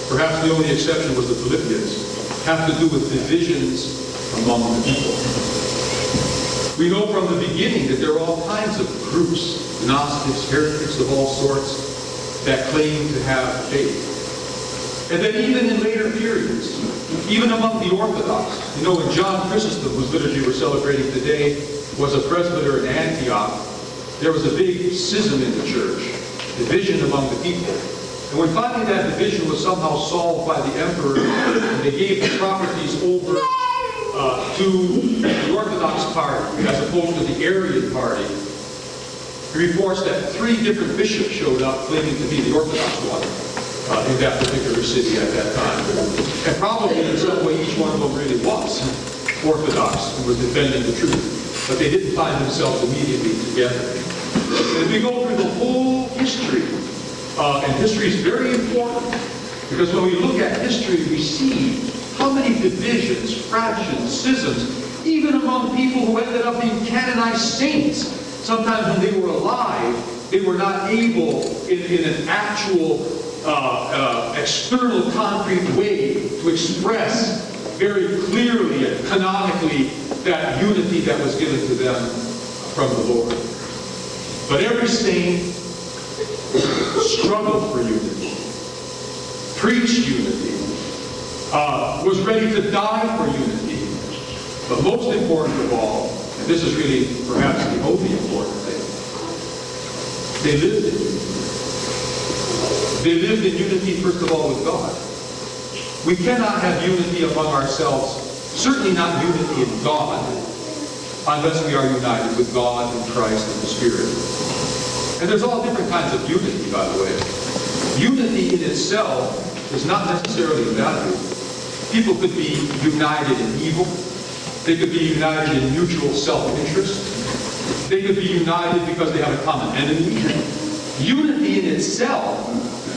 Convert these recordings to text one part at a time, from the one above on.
perhaps the only exception was the Philippians, have to do with divisions among the people. We know from the beginning that there are all kinds of groups, Gnostics, heretics of all sorts, that claim to have faith. And then even in later periods, even among the Orthodox, when John Chrysostom, whose liturgy we're celebrating today, was a presbyter in Antioch, there was a big schism in the church, division among the people. And when finally that division was somehow solved by the emperor, and they gave the properties over to the Orthodox party as opposed to the Arian party, he reports that 3 different bishops showed up claiming to be the Orthodox one in that particular city at that time. And probably in some way each one of them really was Orthodox and was defending the truth. But they didn't find themselves immediately together. And if we go through the whole history, and history is very important, because when we look at history, we see how many divisions, fractions, schisms, even among people who ended up being canonized saints. Sometimes when they were alive, they were not able, in an actual, external, concrete way, to express very clearly and canonically that unity that was given to them from the Lord. But every saint struggled for unity, preached unity, was ready to die for unity. But most important of all, and this is really perhaps the only important thing, they lived in unity. They lived in unity, first of all, with God. We cannot have unity among ourselves, certainly not unity in God, unless we are united with God and Christ and the Spirit. And there's all different kinds of unity, by the way. Unity in itself is not necessarily valued. People could be united in evil. They could be united in mutual self-interest. They could be united because they have a common enemy. Unity in itself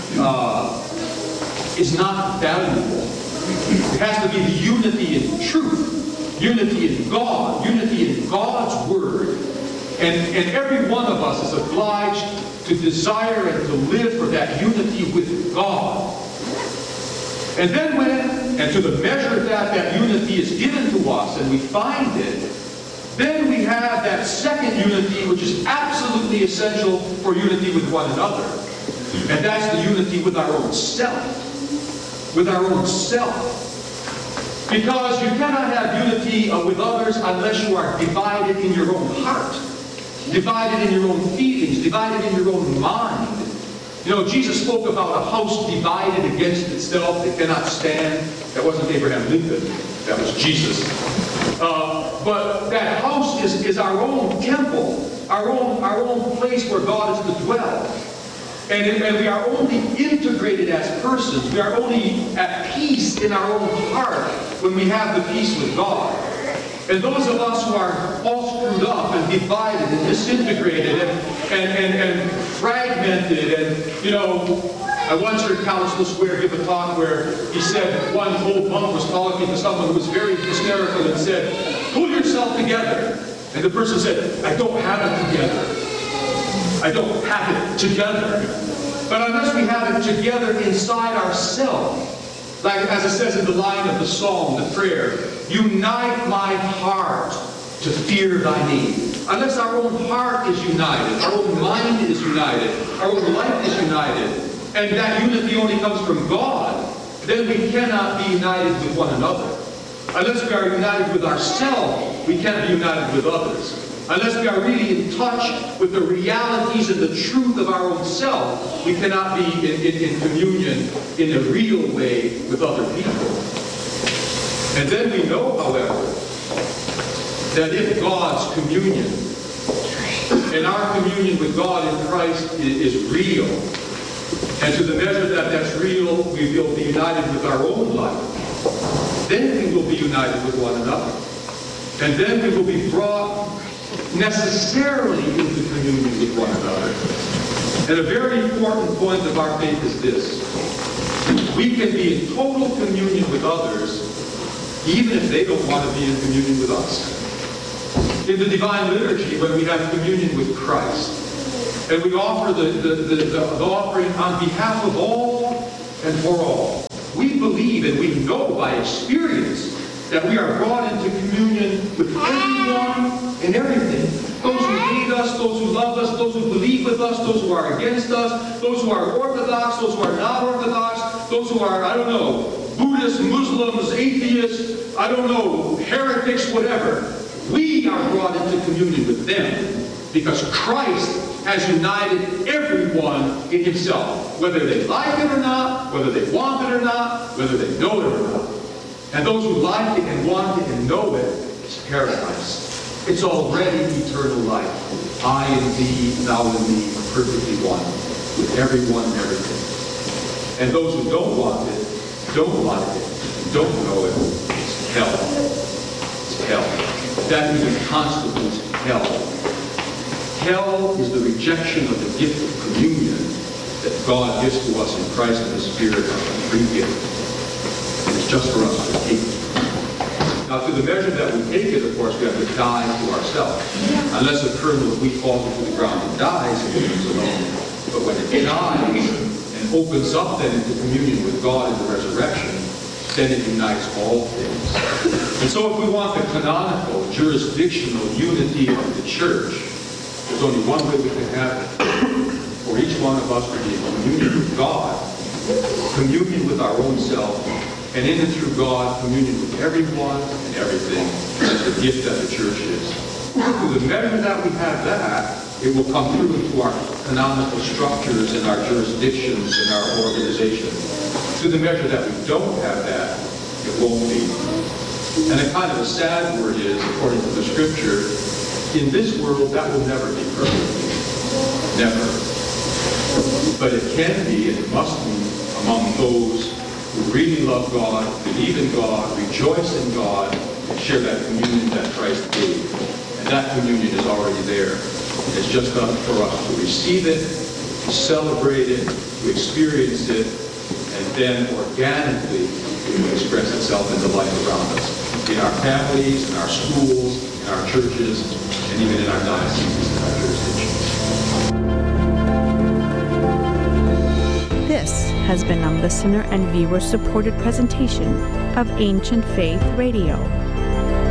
is not valuable. It has to be the unity in truth, unity in God, unity in God's Word. And every one of us is obliged to desire and to live for that unity with God. And then and to the measure that unity is given to us and we find it, then we have that second unity which is absolutely essential for unity with one another. And that's the unity with our own self. With our own self. Because you cannot have unity with others unless you are divided in your own heart. Divided in your own feelings. Divided in your own mind. Jesus spoke about a house divided against itself that cannot stand. That wasn't Abraham Lincoln. That was Jesus. But that house is our own temple. Our own place where God is to dwell. And we are only integrated as persons. We are only at peace in our own heart when we have the peace with God. And those of us who are all screwed up and divided and disintegrated and fragmented I once heard Council Square give a talk where he said one old monk was talking to someone who was very hysterical and said, "Pull yourself together." And the person said, "I don't have it together. I don't have it together." But unless we have it together inside ourselves, like as it says in the line of the psalm, the prayer, "Unite my heart to fear thy name." Unless our own heart is united, our own mind is united, our own life is united, and that unity only comes from God, then we cannot be united with one another. Unless we are united with ourselves, we can't be united with others. Unless we are really in touch with the realities and the truth of our own self, we cannot be in communion in a real way with other people. And then we know, however, that if God's communion and our communion with God in Christ is real, and to the measure that that's real, we will be united with our own life, then we will be united with one another. And then we will be brought necessarily into communion with one another. And a very important point of our faith is this. We can be in total communion with others even if they don't want to be in communion with us. In the Divine Liturgy, when we have communion with Christ, and we offer the offering on behalf of all and for all, We believe and we know by experience that we are brought into communion with everyone and everything. Those who hate us, those who love us, those who believe with us, those who are against us, those who are Orthodox, those who are not Orthodox, those who are, I don't know, Buddhists, Muslims, atheists, I don't know, heretics, whatever. We are brought into communion with them because Christ has united everyone in himself, whether they like it or not, whether they want it or not, whether they know it or not. And those who like it and want it and know it, it's paradise. It's already eternal life. I in thee, thou in me, perfectly one, with everyone and everything. And those who don't want it, don't like it, don't know it, it's hell. It's hell. That even constitutes hell. Hell is the rejection of the gift of communion that God gives to us in Christ and the Spirit of a free gift. It's just for us to take it. Now, to the measure that we take it, of course, we have to die to ourselves. Unless a kernel of wheat falls into the ground and dies, it remains alone. But when it dies and opens up then into communion with God in the resurrection, then it unites all things. And so if we want the canonical, jurisdictional unity of the church, there's only one way we can have it. For each one of us to be in communion with God, communion with our own self, and in and through God, communion with everyone and everything, as the gift that the church is. To the measure that we have that, it will come through into our canonical structures and our jurisdictions and our organization. To the measure that we don't have that, it won't be. And a kind of a sad word is, according to the Scripture, in this world that will never be perfect. Never. But it can be and it must be among those who really love God, believe in God, rejoice in God, and share that communion that Christ gave. And that communion is already there. It's just up for us to receive it, to celebrate it, to experience it, and then organically it will express itself in the life around us. In our families, in our schools, in our churches, and even in our dioceses and our jurisdictions. This has been a listener and viewer-supported presentation of Ancient Faith Radio.